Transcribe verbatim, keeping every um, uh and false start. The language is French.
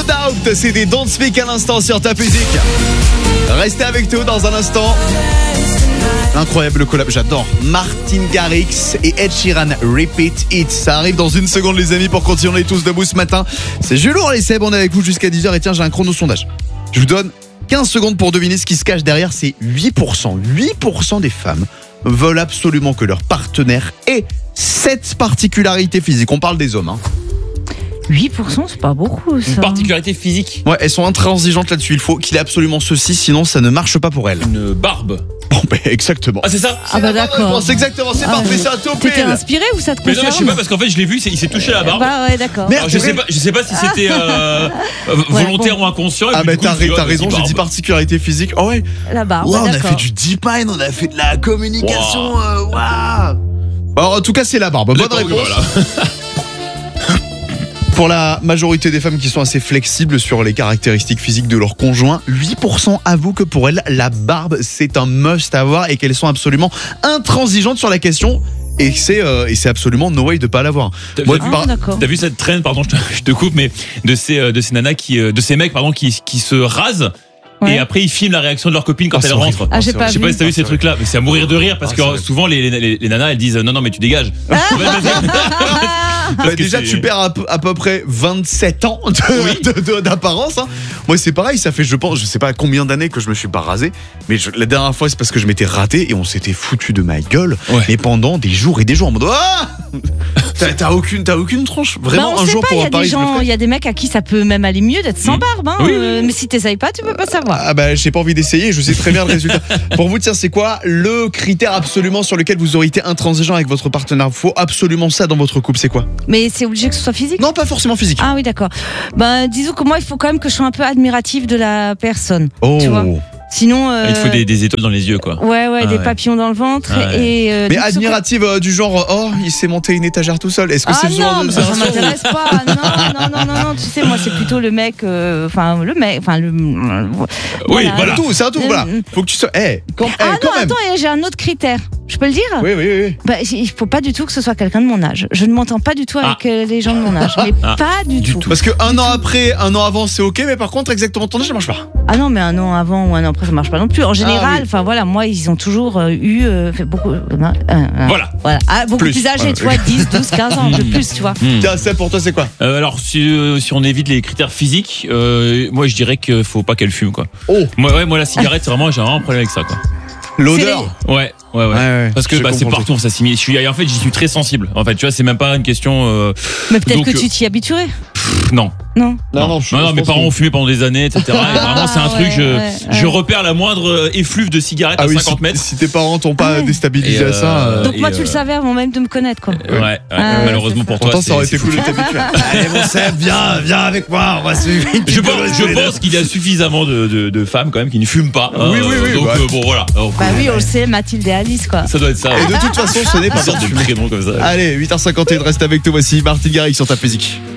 Out, c'est des Don't Speak à l'instant sur ta musique. Restez avec nous dans un instant. Incroyable collab, j'adore. Martin Garrix et Ed Sheeran, Repeat It. Ça arrive dans une seconde les amis pour continuer, on est tous debout ce matin. C'est Jules et Seb, on est avec vous jusqu'à dix heures et tiens j'ai un chrono sondage. Je vous donne quinze secondes pour deviner ce qui se cache derrière ces huit pour cent. huit pour cent des femmes veulent absolument que leur partenaire ait cette particularité physique. On parle des hommes hein. huit pour cent, c'est pas beaucoup ça. Une particularité physique. Ouais, elles sont intransigeantes là-dessus. Il faut qu'il ait absolument ceci, sinon ça ne marche pas pour elles. Une barbe. Bon, ben exactement. Ah, c'est ça. Ah bah d'accord. C'est exactement, c'est Ah, parfait, ouais. c'est un topé. T'étais inspiré ou ça te Mais non, concerne? mais je sais pas parce qu'en fait je l'ai vu, c'est- il s'est touché la barbe. Bah ouais, d'accord. Merde. Alors, je sais pas, je sais pas si c'était euh, volontaire bon. ou inconscient. et Ah puis, bah du coup, t'as, je me suis dit, t'as ouais, raison, vas-y, j'ai dit barbe. particularité physique. Oh ouais. La barbe, Wow, on a d'accord. fait du deep mind, on a fait de la communication. Wow. euh, Waouh. Alors en tout cas c'est la barbe. Bonne D'accord, réponse. voilà. Pour la majorité des femmes qui sont assez flexibles sur les caractéristiques physiques de leur conjoint, huit pour cent avouent que pour elles, la barbe, c'est un must à avoir et qu'elles sont absolument intransigeantes sur la question. Et c'est, euh, et c'est absolument no way de pas l'avoir. T'as Moi, vu- Ah, par- d'accord. T'as vu cette traîne, pardon, je te, je te coupe, mais de ces, euh, de ces nanas qui, euh, de ces mecs, pardon, qui, qui se rasent. Ouais. Et après ils filment la réaction de leur copine quand Ah, elle c'est rentre. horrible. Ah, j'ai c'est pas Je sais vu. pas si t'as vu Ah, ces c'est trucs-là, mais c'est à mourir de rire parce Ah, que c'est euh, vrai. souvent les, les, les nanas elles disent euh, non non mais tu dégages. Bah, Parce que déjà c'est- tu perds à, peu- à peu près vingt-sept ans de- de- de- d'apparence hein. Moi c'est pareil, ça fait je pense je sais pas combien d'années que je me suis pas rasé, mais je- la dernière fois c'est parce que je m'étais raté et on s'était foutu de ma gueule Ouais. mais pendant des jours et des jours en mode ah t'as, t'as aucune t'as aucune tronche vraiment. Bah, on un sait jour pas, il pour y un a pari des je le gens, ferai. il y a des mecs à qui ça peut même aller mieux d'être sans Mmh. barbe, hein, Oui, oui, euh, oui. mais si t'essayes pas, tu peux pas savoir. Ah bah j'ai pas envie d'essayer, je sais très bien le résultat. Pour vous tiens c'est quoi le critère absolument sur lequel vous auriez été intransigeant avec votre partenaire? Faut absolument ça dans votre couple, c'est quoi? Mais c'est obligé que ce soit physique? Non pas forcément physique. Ah oui, d'accord. Ben, disons que moi, il faut quand même que je sois un peu admirative de la personne. Oh. Tu vois. Sinon. euh, Il te faut des, des étoiles dans les yeux quoi. Ouais, ouais, Ah des ouais. papillons dans le ventre. Ah ouais. Et, euh, Mais donc, admirative euh, du genre oh il s'est monté une étagère tout seul. Est-ce que Ah c'est ce genre non, de mais ça c'est un- m'intéresse pas. Non, non, non, non, non. Tu sais, moi, c'est plutôt le mec. euh, Enfin, le mec. Enfin, le. Oui, C'est voilà. un tout, c'est un tout, Euh, voilà. Faut que tu sois. Eh, quand, eh, Ah non, quand même. attends, et j'ai un autre critère. Je peux le dire? Oui, oui, oui. Bah, il faut pas du tout que ce soit quelqu'un de mon âge. Je ne m'entends pas du tout avec Ah. euh, les gens de mon âge. Mais Ah. pas du, Du tout. tout. Parce que un an après, un an avant, c'est ok, mais par contre, exactement ton âge, ça marche pas. Ah non, mais un an avant ou un an après, ça marche pas non plus. En général, oui. enfin voilà, moi, ils ont toujours euh, eu euh, fait beaucoup. euh, euh, euh, Voilà. Voilà. Ah, beaucoup Plus. plus, âgés, Ouais, tu vois, dix, douze, quinze ans de plus, tu vois. Hmm. Tiens, ça pour toi, c'est quoi? Euh, alors si, euh, si on évite les critères physiques, euh, moi je dirais qu'il faut pas qu'elle fume quoi. Oh, Moi ouais, moi la cigarette c'est vraiment j'ai vraiment un problème avec ça quoi. l'odeur. Ouais, ouais, ouais. Ouais, ouais. Parce que Je bah, c'est comprends. partout, ça s'assimile. Je suis, en fait, j'y suis très sensible. En fait, tu vois, c'est même pas une question. Euh, Mais peut-être Donc, que euh, tu t'y habituerais. pff, non, Non. Non, non, je- non, non, je mes pense parents que- ont fumé pendant des années, et cetera. Et vraiment, c'est un Ah, truc. ouais, Je, ouais, je ouais. repère la moindre euh, effluve de cigarette Ah à oui, cinquante si, mètres. si tes parents t'ont pas Ah ouais. déstabilisé Et, à ça. euh, euh, Donc et, moi, tu euh, le savais avant même de me connaître, quoi. Ouais, ouais, Ah, malheureusement c'est pour ça. toi. Pourtant, ça aurait c'est- été cool de t'habituer. Allez, mon Seb, viens, viens avec moi, on va se Je pense, je pense qu'il y a suffisamment de, de, de femmes quand même qui ne fument pas. Oui, oui, oui, Donc bah. euh, bon, voilà. Alors, Bah oui, on le sait, Mathilde et Alice, quoi. ça doit être ça. Et de toute façon, ce n'est Une pas sorte de prénom comme ça. Allez, huit heures cinquante et un, reste avec toi, voici Martin Garrix sur ta musique.